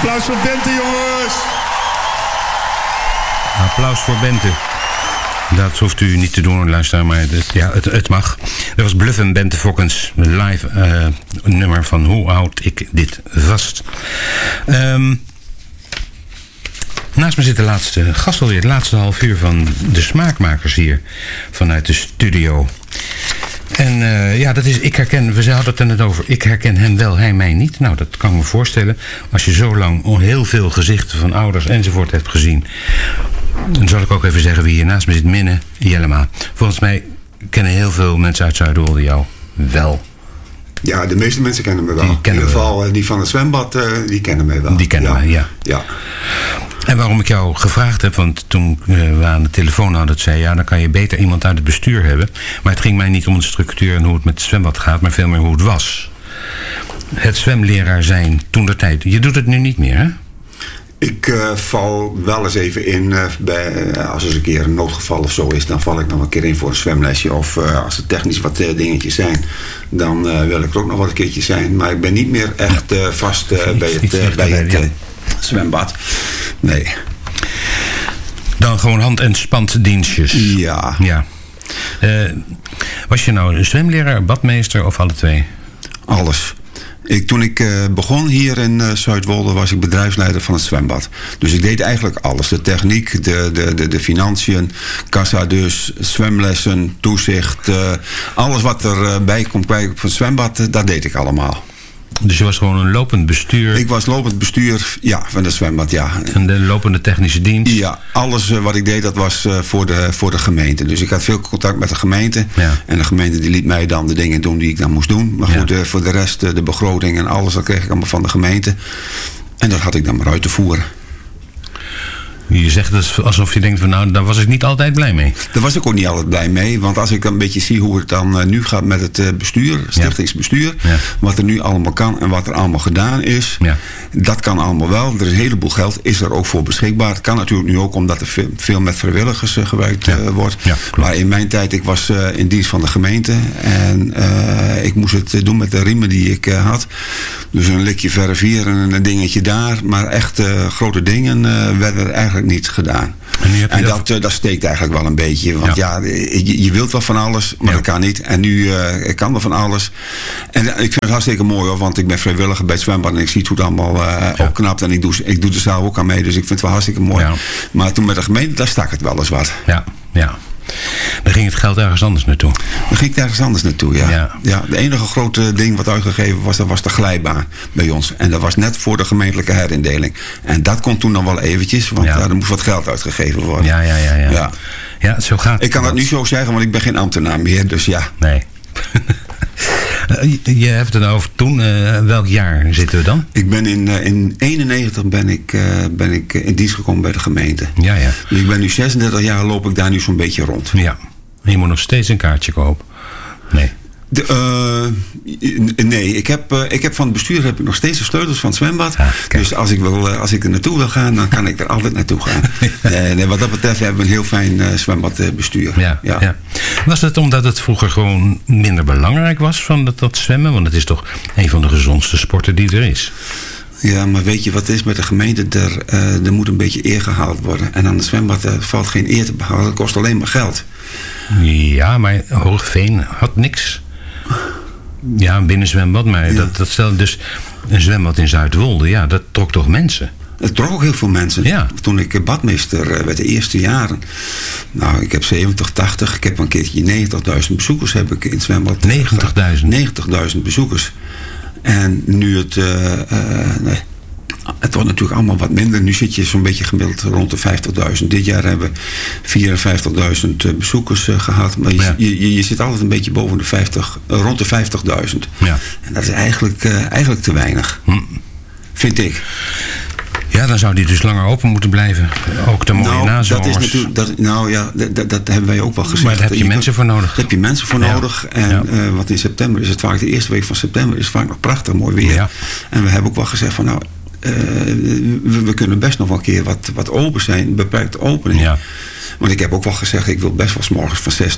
Applaus voor Bente, jongens! Applaus voor Bente. Dat hoeft u niet te doen, luisteraar, maar het mag. Dat was Bluff en Bente Fokkens, live nummer van Hoe houd ik dit vast. Naast me zit de laatste gast alweer, het laatste half uur van de Smaakmakers hier vanuit de studio. En dat is, ik herken, we hadden het er net over, ik herken hem wel, hij mij niet. Nou, dat kan ik me voorstellen. Als je zo lang heel veel gezichten van ouders enzovoort hebt gezien. Dan zal ik ook even zeggen wie hier naast me zit, Minne Jellema. Volgens mij kennen heel veel mensen uit Zuidwolde jou wel. Ja, de meeste mensen kennen me wel. In ieder geval die van het zwembad, die kennen mij wel. Die kennen mij, ja. En waarom ik jou gevraagd heb, want toen we aan de telefoon hadden, zei ja, dan kan je beter iemand uit het bestuur hebben. Maar het ging mij niet om de structuur en hoe het met het zwembad gaat, maar veel meer hoe het was. Het zwemleraar zijn toentertijd. Je doet het nu niet meer, hè? Ik val wel eens even in, als er een keer een noodgeval of zo is, dan val ik nog een keer in voor een zwemlesje. Of als er technisch wat dingetjes zijn, dan wil ik er ook nog wat een keertje zijn. Maar ik ben niet meer echt vast bij het zwembad. Nee. Dan gewoon hand- en spanddienstjes. Ja. Was je nou een zwemleraar, badmeester of alle twee? Alles. Toen ik begon hier in Zuidwolde was ik bedrijfsleider van het zwembad. Dus ik deed eigenlijk alles. De techniek, de financiën, kassa dus, zwemlessen, toezicht. Alles wat erbij komt bij van het zwembad, dat deed ik allemaal. Dus je was gewoon een lopend bestuur? Ik was lopend bestuur, van het zwembad, ja. En de lopende technische dienst? Ja, alles wat ik deed, dat was voor de gemeente. Dus ik had veel contact met de gemeente. Ja. En de gemeente die liet mij dan de dingen doen die ik dan moest doen. Maar goed, voor de rest, de begroting en alles, dat kreeg ik allemaal van de gemeente. En dat had ik dan maar uit te voeren. Je zegt het alsof je denkt van nou, daar was ik niet altijd blij mee. Daar was ik ook niet altijd blij mee. Want als ik dan een beetje zie hoe het dan nu gaat met het bestuur, stichtingsbestuur. Ja. Wat er nu allemaal kan en wat er allemaal gedaan is. Ja. Dat kan allemaal wel. Er is een heleboel geld, is er ook voor beschikbaar. Het kan natuurlijk nu ook omdat er veel met vrijwilligers gewerkt wordt. Ja, maar in mijn tijd, ik was in dienst van de gemeente. En ik moest het doen met de riemen die ik had. Dus een likje verferen en een dingetje daar. Maar echt grote dingen werden er eigenlijk niet gedaan. En dat steekt eigenlijk wel een beetje. Want je wilt wel van alles, maar dat kan niet. En nu ik kan wel van alles. En ik vind het hartstikke mooi hoor, want ik ben vrijwilliger bij het zwembad en ik zie hoe het allemaal opknapt. En ik doe er zelf ook aan mee, dus ik vind het wel hartstikke mooi. Ja. Maar toen met de gemeente, daar stak het wel eens wat. Ja. Dan ging het geld ergens anders naartoe. Dan ging het ergens anders naartoe, ja. De enige grote ding wat uitgegeven was, dat was de glijbaan bij ons. En dat was net voor de gemeentelijke herindeling. En dat kon toen nog wel eventjes, want er moest wat geld uitgegeven worden. Ja, zo gaat het. Ik kan dat nu zo zeggen, want ik ben geen ambtenaar meer, dus ja. Nee. Je hebt het over toen. Welk jaar zitten we dan? Ik ben in 91 ben ik in dienst gekomen bij de gemeente. Ja. Dus ik ben nu 36 jaar, loop ik daar nu zo'n beetje rond. Ja. En je moet nog steeds een kaartje kopen? Nee. Nee, ik heb van het bestuur heb ik nog steeds de sleutels van het zwembad. Dus als ik er naartoe wil gaan, dan kan ik er altijd naartoe gaan. Nee, wat dat betreft hebben we een heel fijn zwembadbestuur. Ja. Was het omdat het vroeger gewoon minder belangrijk was van dat zwemmen? Want het is toch een van de gezondste sporten die er is. Ja, maar weet je wat het is met de gemeente? Er moet een beetje eer gehaald worden. En aan het zwembad valt geen eer te behalen. Dat kost alleen maar geld. Ja, maar Hoogveen had niks. Ja, een binnenzwembad, maar dat stelde dus een zwembad in Zuidwolde, dat trok toch mensen? Het trok ook heel veel mensen. Ja. Toen ik badmeester werd de eerste jaren. Nou, ik heb 70, 80, ik heb een keertje 90.000 bezoekers heb ik in het zwembad. 90.000? 90.000 bezoekers. En nu het wordt natuurlijk allemaal wat minder. Nu zit je zo'n beetje gemiddeld rond de 50.000. Dit jaar hebben we 54.000 bezoekers gehad. Maar je zit altijd een beetje boven de 50, rond de 50.000. Ja. En dat is eigenlijk te weinig. Vind ik. Ja, dan zou die dus langer open moeten blijven. Ook de mooie nazomers. Dat is natuurlijk, dat hebben wij ook wel gezegd. Maar daar heb je mensen voor nodig. Daar heb je mensen voor nodig. En wat in september is het vaak, de eerste week van september is vaak nog prachtig mooi weer. Ja. En we hebben ook wel gezegd van we kunnen best nog wel een keer wat open zijn, een beperkte opening. Ja. Want ik heb ook wel gezegd, ik wil best wel 's morgens van 6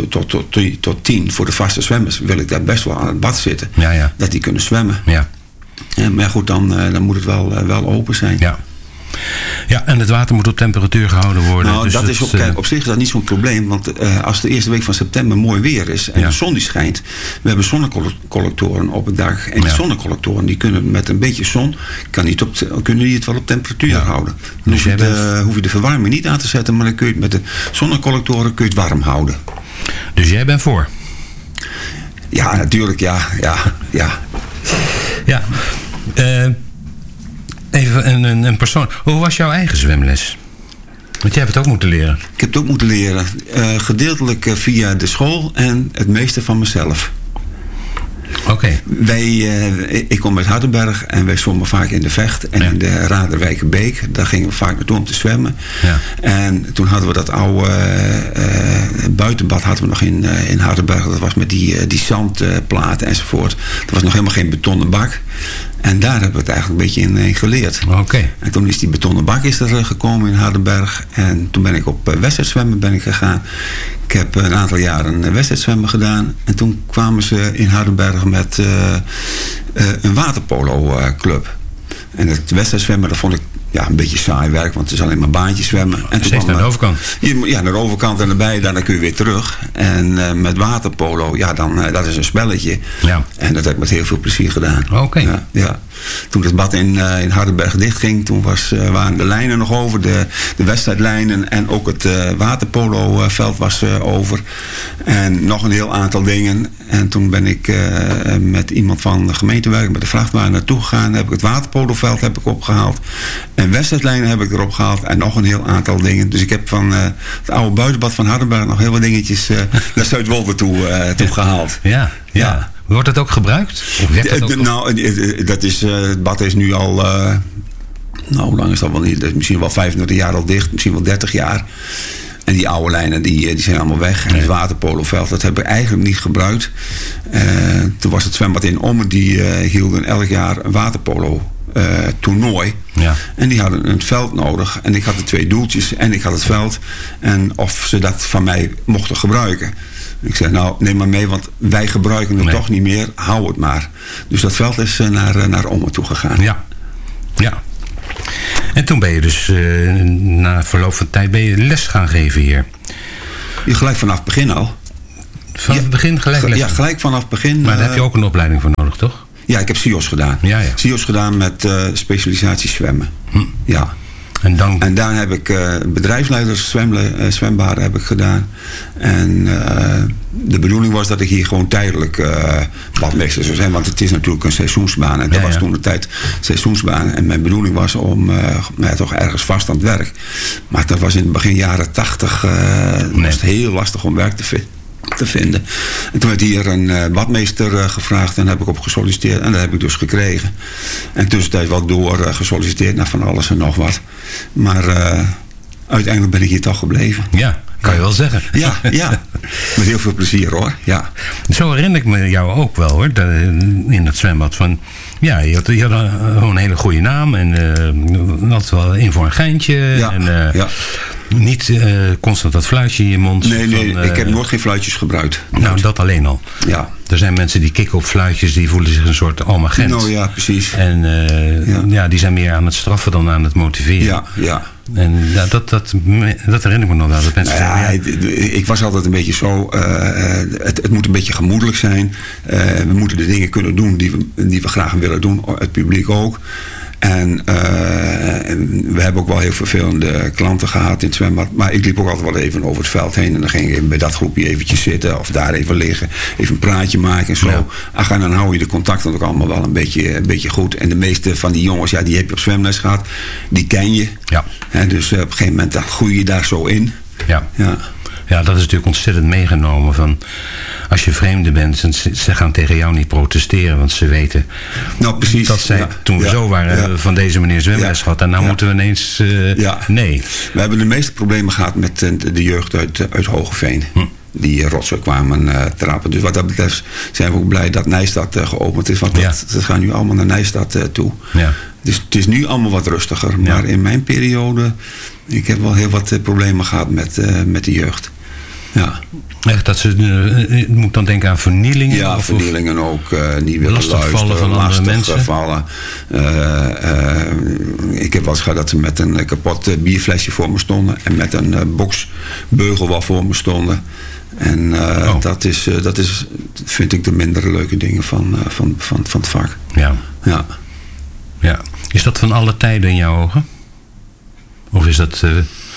tot 10 voor de vaste zwemmers wil ik daar best wel aan het bad zitten. Dat die kunnen zwemmen. Ja. Maar goed, dan moet het wel open zijn. Ja. Ja, en het water moet op temperatuur gehouden worden. Nou, dus dat is op zich is dat niet zo'n probleem. Want als de eerste week van september mooi weer is en de zon die schijnt. We hebben zonnecollectoren op het dak. En die zonnecollectoren die kunnen met een beetje zon kunnen die het wel op temperatuur houden. Dan hoef je de verwarming niet aan te zetten. Maar dan kun je het met de zonnecollectoren warm houden. Dus jij bent voor? Ja, natuurlijk. Ja. Ja. Even een persoon. Hoe was jouw eigen zwemles? Want jij hebt het ook moeten leren. Ik heb het ook moeten leren. Gedeeltelijk via de school en het meeste van mezelf. Oké. Ik kom uit Hardenberg en wij zwommen vaak in de Vecht en in de Raderwijkerbeek. Daar gingen we vaak naartoe om te zwemmen. Ja. En toen hadden we dat oude buitenbad hadden we nog in Hardenberg. Dat was met die zandplaten enzovoort. Dat was nog helemaal geen betonnen bak. En daar hebben we het eigenlijk een beetje in geleerd. Okay. En toen is die betonnen bak er gekomen in Hardenberg. En toen ben ik op wedstrijdzwemmen gegaan. Ik heb een aantal jaren wedstrijdzwemmen gedaan. En toen kwamen ze in Hardenberg met een waterpolo club. En het wedstrijdzwemmen, dat vond ik een beetje saai werk, want het is alleen maar baantjes zwemmen. En toen steeds naar de overkant? Ja, naar de overkant en erbij, daarna kun je weer terug. En met waterpolo, dat is een spelletje. Ja. En dat heb ik met heel veel plezier gedaan. Oké. Ja. Toen het bad in Hardenberg dichtging, toen waren de lijnen nog over, de wedstrijdlijnen en ook het waterpolo-veld was over. En nog een heel aantal dingen. En toen ben ik met iemand van de gemeentewerk, met de vrachtwagen naartoe gegaan. Heb ik het waterpoloveld opgehaald. En wedstrijdlijnen heb ik erop gehaald. En nog een heel aantal dingen. Dus ik heb van het oude buitenbad van Hardenberg nog heel wat dingetjes naar Zuidwolde toe gehaald. Ja. Wordt het ook gebruikt? Of werd het ook het bad is nu al... hoe lang is dat wel niet? Misschien wel 25 jaar al dicht. Misschien wel 30 jaar. En die oude lijnen die zijn allemaal weg. En het waterpoloveld, dat hebben we eigenlijk niet gebruikt. Toen was het zwembad in Ommen. Die hielden elk jaar een waterpolo toernooi. Ja. En die hadden een veld nodig. En ik had de 2 doeltjes en ik had het veld. En of ze dat van mij mochten gebruiken. Ik zei, neem maar mee, want wij gebruiken het toch niet meer. Hou het maar. Dus dat veld is naar Ommen toe gegaan. Ja. En toen ben je dus na verloop van tijd les gaan geven hier. Gelijk vanaf het begin al. Vanaf het begin gelijk les? Ja, gelijk vanaf het begin. Maar daar heb je ook een opleiding voor nodig, toch? Ja, ik heb CIOS gedaan. Ja. CIOS gedaan met specialisatie zwemmen. Ja. En daar heb ik bedrijfsleiders zwembaden heb ik gedaan. En de bedoeling was dat ik hier gewoon tijdelijk badmeester zou zijn. Want het is natuurlijk een seizoensbaan. En dat was toen de tijd seizoensbaan. En mijn bedoeling was om toch ergens vast aan het werk. Maar dat was in het begin jaren 80 was het heel lastig om werk te vinden. En toen werd hier een badmeester gevraagd en daar heb ik op gesolliciteerd en dat heb ik dus gekregen. En tussentijd wel door gesolliciteerd naar van alles en nog wat. Maar uiteindelijk ben ik hier toch gebleven. Ja, kan je wel zeggen. Ja. Met heel veel plezier hoor. Ja. Zo herinner ik me jou ook wel hoor, in het zwembad van... Ja, je had gewoon een hele goede naam en had wel in voor een geintje. Ja, en, niet constant dat fluitje in je mond. Nee, ik heb nooit geen fluitjes gebruikt. Nou, dat alleen al. Ja. Er zijn mensen die kikken op fluitjes, die voelen zich een soort almagent. Nou ja, precies. En die zijn meer aan het straffen dan aan het motiveren. Ja. En dat herinner ik me nog wel. Dat mensen ik was altijd een beetje zo... het moet een beetje gemoedelijk zijn. We moeten de dingen kunnen doen die we graag willen doen. Het publiek ook. En we hebben ook wel heel vervelende klanten gehad in het zwembad. Maar ik liep ook altijd wel even over het veld heen. En dan ging ik bij dat groepje eventjes zitten. Of daar even liggen. Even een praatje maken en zo. Ja. En dan hou je de contacten ook allemaal wel een beetje goed. En de meeste van die jongens, die heb je op zwemles gehad. Die ken je. Ja. Dus op een gegeven moment dan groei je daar zo in. Ja, dat is natuurlijk ontzettend meegenomen van... Als je vreemde bent, ze gaan tegen jou niet protesteren, want ze weten... Nou, precies. Dat zij, toen we zo waren, van deze meneer zwemles gehad. En nou moeten we ineens... Nee. We hebben de meeste problemen gehad met de jeugd uit Hogeveen. Die rotzooi kwamen trappen. Dus wat dat betreft zijn we ook blij dat Nijstad geopend is. Want ze gaan nu allemaal naar Nijstad toe. Ja. Dus het is nu allemaal wat rustiger. Maar in mijn periode, ik heb wel heel wat problemen gehad met de jeugd. Ja. Echt dat ze... moet dan denken aan vernielingen? Ja, vernielingen ook. Niet willen lastigvallen van andere mensen. Vallen. Ik heb wel eens gehad dat ze met een kapot bierflesje voor me stonden. En met een boksbeugel wel voor me stonden. En dat is, vind ik, de minder leuke dingen van het vak. Ja. Is dat van alle tijden in jouw ogen? Of is dat...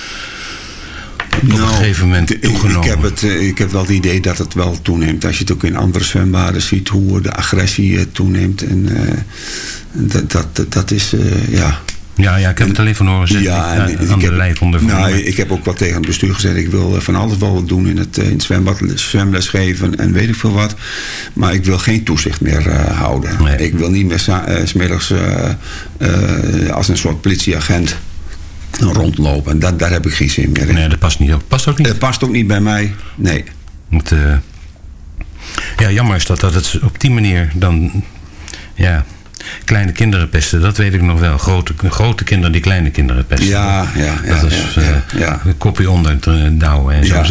op een gegeven moment toegenomen? Ik heb wel het idee dat het wel toeneemt. Als je het ook in andere zwembaden ziet, hoe de agressie toeneemt. En dat is, ja... Ja, ik heb het alleen van horen zeggen. Aan de lijf ondervonden. Ik heb ook wel tegen het bestuur gezegd, ik wil van alles wel wat doen in het zwembad, zwemles geven en weet ik veel wat. Maar ik wil geen toezicht meer houden. Nee. Ik wil niet meer 's middags als een soort politieagent rondlopen. En daar heb ik geen zin meer in. Nee, dat past niet. Past ook niet? Dat past ook niet bij mij, nee. Jammer is dat het op die manier dan... Ja, kleine kinderen pesten, dat weet ik nog wel. Grote kinderen die kleine kinderen pesten. Ja. Dat is een kopje onder het douwen en zo.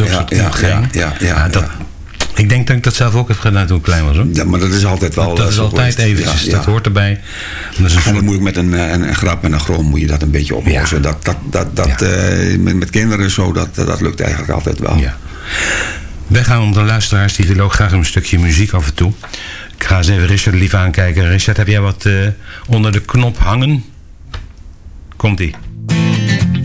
Ik denk dat ik dat zelf ook heb gedaan toen ik klein was. Hoor. Ja, maar dat is altijd wel... Dat is altijd eventjes, dat hoort erbij. Dan moet ik met een grap en een grom moet je dat een beetje oplossen. Met kinderen zo, dat lukt eigenlijk altijd wel. Ja. Wij gaan om de luisteraars, die willen ook graag een stukje muziek af en toe. Ik ga eens even Richard lief aankijken. Richard, heb jij wat onder de knop hangen? Komt-ie.